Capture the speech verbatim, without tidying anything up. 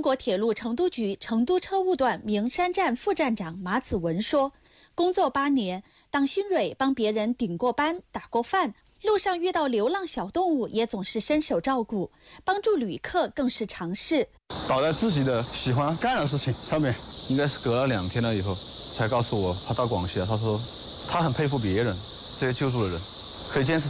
中国铁路成都局成都车务段名山站副站长马子文说，工作八年，党新蕊帮别人顶过班、打过饭，路上遇到流浪小动物也总是伸手照顾，帮助旅客更是常事。 倒在自己的喜欢干的事情上面，应该是隔了两天了以后才告诉我他到广西了。他说他很佩服别人，这些救助的人可以坚持